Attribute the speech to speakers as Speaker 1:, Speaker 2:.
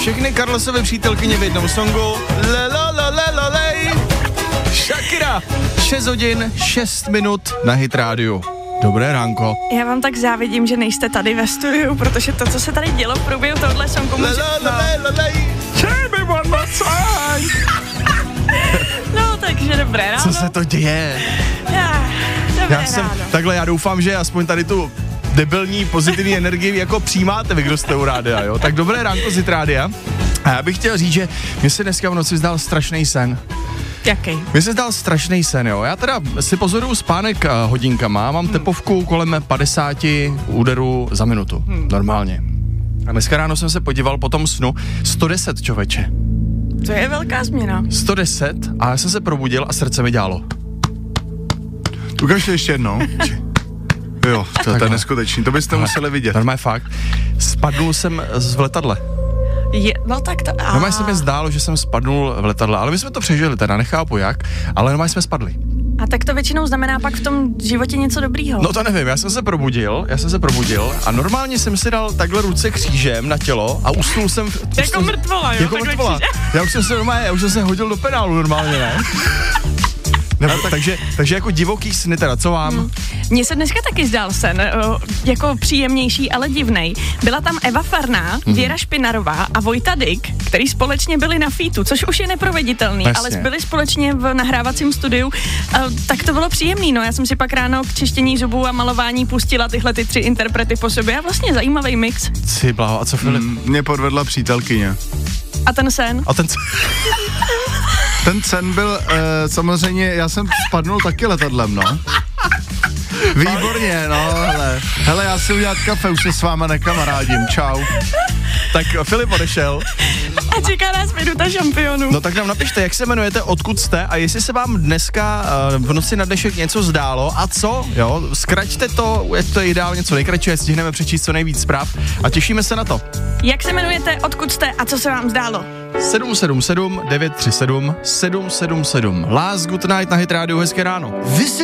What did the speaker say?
Speaker 1: Všechny Carlosovy přítelkyně v jednom songu. Lelololololej. Shakira. 6 hodin, 6 minut na Hit rádiu. Dobré ránko.
Speaker 2: Já vám tak závidím, že nejste tady ve studiu, protože to, co se tady dělo v průběhu tohohle songu, může... No, takže dobré ráno.
Speaker 1: Co se to děje? Já doufám, že aspoň tady tu debilní pozitivní energii jako přijímáte vy, kdo jste u rádia, jo? Tak dobré ránko z Hit rádia. A já bych chtěl říct, že mě se dneska v noci zdal strašný sen.
Speaker 2: Jaký?
Speaker 1: Mně se zdal strašný sen, jo. Já teda si pozoruju spánek hodinkama, mám tepovku kolem 50 úderů za minutu. Normálně. A dneska ráno jsem se podíval po tom snu 110, člověče.
Speaker 2: To je velká změna.
Speaker 1: 110 a já jsem se probudil a srdce mi dělalo.
Speaker 3: Ukaž to ještě jednou. Jo, to je neskutečný, to byste museli vidět.
Speaker 1: Normálně fakt. Spadnul jsem v letadle.
Speaker 2: No tak to...
Speaker 1: Normálně se mi zdálo, že jsem spadnul v letadle, ale my jsme to přežili, teda nechápu jak, ale normálně jsme spadli.
Speaker 2: A tak to většinou znamená pak v tom životě něco dobrýho.
Speaker 1: No to nevím, já jsem se probudil a normálně jsem si dal takhle ruce křížem na tělo a usnul jsem...
Speaker 2: Jako mrtvola, jo?
Speaker 1: Jako mrtvola. Já už jsem se hodil do pedálu normálně, ne? Nebo, takže jako divoký sny teda, co vám?
Speaker 2: Mně se dneska taky zdál sen, jako příjemnější, ale divnej. Byla tam Eva Farná, Věra Špinarová a Vojta Dyk, který společně byli na featu, což už je neproveditelný,
Speaker 1: Jasně.
Speaker 2: ale byli společně v nahrávacím studiu, tak to bylo příjemný, no. Já jsem si pak ráno k čištění zubů a malování pustila tyhle ty 3 interprety po sobě a vlastně zajímavý mix.
Speaker 1: Ty bláho, a co Filip?
Speaker 3: Mě podvedla přítelkyně.
Speaker 2: A ten sen?
Speaker 3: Ten sen byl, samozřejmě, já jsem spadnul taky letadlem, no. Výborně, no, hele, já si udělat kafe, už se s váma nekamarádím, čau.
Speaker 1: Tak Filip odešel.
Speaker 2: A čeká nás minuta šampionů.
Speaker 1: No tak nám napište, jak se jmenujete, odkud jste a jestli se vám dneska v noci na dnešek něco zdálo a co, jo, zkraťte to, to je ideálně co nejkratší, stihneme přečíst co nejvíc zpráv a těšíme se na to.
Speaker 2: Jak se jmenujete, odkud jste a co se vám zdálo?
Speaker 1: 777 937 777. Last Good Night na Hit rádiu, hezké ráno.